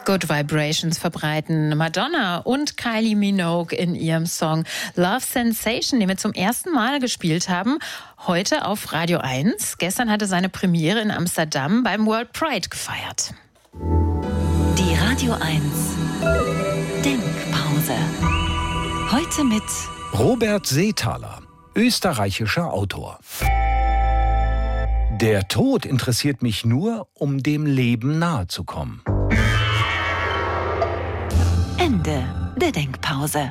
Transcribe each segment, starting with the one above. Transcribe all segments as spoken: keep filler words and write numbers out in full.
Good Vibrations verbreiten Madonna und Kylie Minogue in ihrem Song Love Sensation, den wir zum ersten Mal gespielt haben, heute auf Radio eins. Gestern hatte seine Premiere in Amsterdam beim World Pride gefeiert. Die Radio eins Denkpause. Heute mit Robert Seethaler, österreichischer Autor. Der Tod interessiert mich nur, um dem Leben nahe zu kommen. Ende der Denkpause.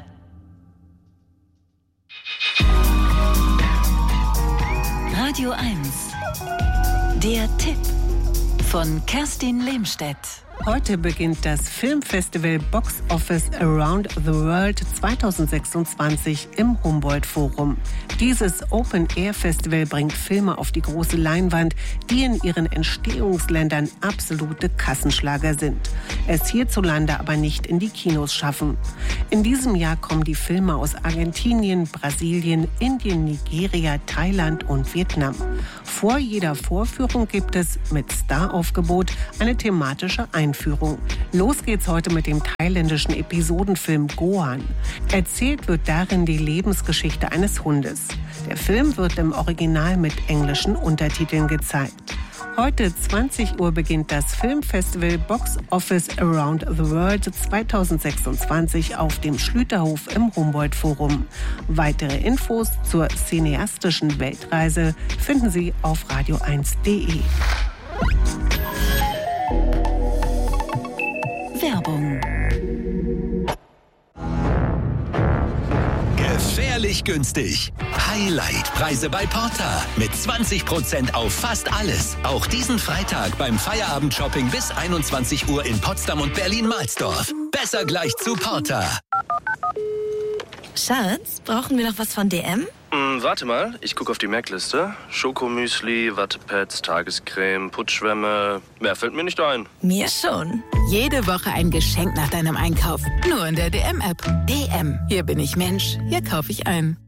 Radio eins. Der Tipp von Kerstin Lehmstedt. Heute beginnt das Filmfestival Box Office Around the World zweitausendsechsundzwanzig im Humboldt-Forum. Dieses Open-Air-Festival bringt Filme auf die große Leinwand, die in ihren Entstehungsländern absolute Kassenschlager sind, es hierzulande aber nicht in die Kinos schaffen. In diesem Jahr kommen die Filme aus Argentinien, Brasilien, Indien, Nigeria, Thailand und Vietnam. Vor jeder Vorführung gibt es mit Staraufgebot eine thematische Einführung. Los geht's heute mit dem thailändischen Episodenfilm Gohan. Erzählt wird darin die Lebensgeschichte eines Hundes. Der Film wird im Original mit englischen Untertiteln gezeigt. Heute zwanzig Uhr beginnt das Filmfestival Box Office Around the World zweitausendsechsundzwanzig auf dem Schlüterhof im Humboldt-Forum. Weitere Infos zur cineastischen Weltreise finden Sie auf radio eins punkt de. Werbung. Gefährlich günstig. Highlight-Preise bei Porta. Mit zwanzig Prozent auf fast alles. Auch diesen Freitag beim Feierabend-Shopping bis einundzwanzig Uhr in Potsdam und Berlin-Mahlsdorf. Besser gleich zu Porta. Schatz, brauchen wir noch was von D M? Hm, warte mal, ich gucke auf die Merkliste. Schokomüsli, Wattepads, Tagescreme, Putzschwämme. Mehr fällt mir nicht ein. Mir schon. Jede Woche ein Geschenk nach deinem Einkauf. Nur in der D M-App. D M. Hier bin ich Mensch. Hier kaufe ich ein.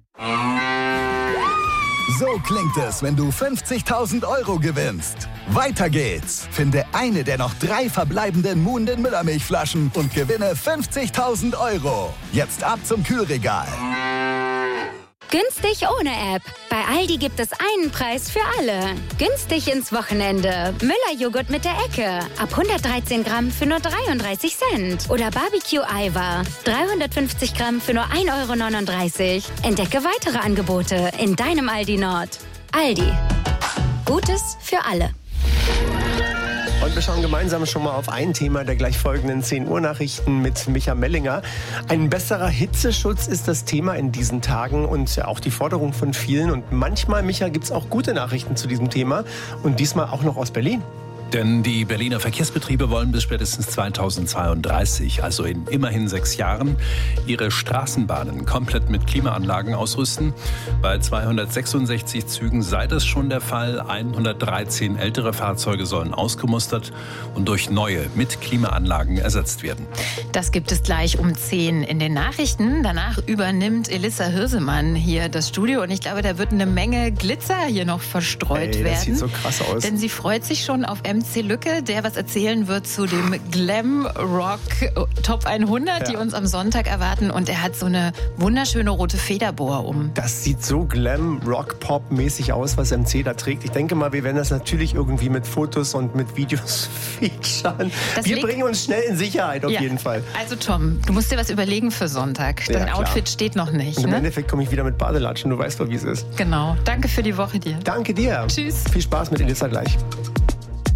So klingt es, wenn du fünfzigtausend Euro gewinnst. Weiter geht's. Finde eine der noch drei verbleibenden Muhnden Müllermilchflaschen und gewinne fünfzigtausend Euro. Jetzt ab zum Kühlregal. Günstig ohne App. Bei Aldi gibt es einen Preis für alle. Günstig ins Wochenende. Müller-Joghurt mit der Ecke. Ab hundertdreizehn Gramm für nur dreiunddreißig Cent. Oder Barbecue-Eiweiß. dreihundertfünfzig Gramm für nur ein Euro neununddreißig. Entdecke weitere Angebote in deinem Aldi Nord. Aldi. Gutes für alle. Und wir schauen gemeinsam schon mal auf ein Thema der gleich folgenden zehn Uhr Nachrichten mit Micha Mellinger. Ein besserer Hitzeschutz ist das Thema in diesen Tagen und auch die Forderung von vielen. Und manchmal, Micha, gibt es auch gute Nachrichten zu diesem Thema und diesmal auch noch aus Berlin. Denn die Berliner Verkehrsbetriebe wollen bis spätestens zweitausendzweiunddreißig, also in immerhin sechs Jahren, ihre Straßenbahnen komplett mit Klimaanlagen ausrüsten. Bei zweihundertsechsundsechzig Zügen sei das schon der Fall. hundertdreizehn ältere Fahrzeuge sollen ausgemustert und durch neue mit Klimaanlagen ersetzt werden. Das gibt es gleich um zehn in den Nachrichten. Danach übernimmt Elissa Hirsemann hier das Studio. Und ich glaube, da wird eine Menge Glitzer hier noch verstreut Ey, das werden. sieht so krass aus. Denn sie freut sich schon auf M C Lücke, der was erzählen wird zu dem Glam Rock Top hundert, ja, die uns am Sonntag erwarten. Und er hat so eine wunderschöne rote Federboa um. Das sieht so Glam Rock Pop mäßig aus, was M C da trägt. Ich denke mal, wir werden das natürlich irgendwie mit Fotos und mit Videos featuren. Das wir liegt- bringen uns schnell in Sicherheit auf Ja. jeden Fall. Also Tom, du musst dir was überlegen für Sonntag. Ja, Dein klar. Outfit steht noch nicht. Und im Ne? Endeffekt komme ich wieder mit Badelatschen, du weißt doch, wie es ist. Genau. Danke für die Woche dir. Danke dir. Tschüss. Viel Spaß mit Elissa gleich.